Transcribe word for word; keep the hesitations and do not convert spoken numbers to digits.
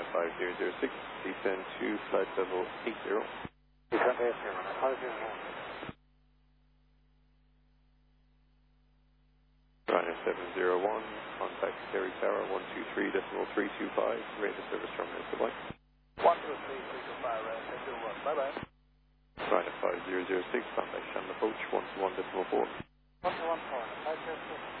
five zero zero six, descend to flight level eight zero. Descend to eight zero, five zero zero. Ryanair seven zero one, contact Kerry Tower one two three decimal three two five, radar service terminal, goodbye. one two three three two five, Ryanair seven zero one, bye bye. Ryanair five zero zero six, contact Shannon approach one two one decimal four. one two one four, five zero six.